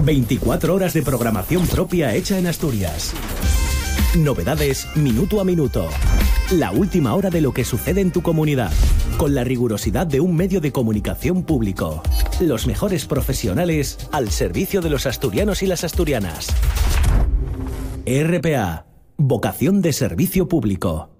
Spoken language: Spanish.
24 horas de programación propia hecha en Asturias. Novedades minuto a minuto. La última hora de lo que sucede en tu comunidad. Con la rigurosidad de un medio de comunicación público. Los mejores profesionales al servicio de los asturianos y las asturianas. RPA. Vocación de servicio público.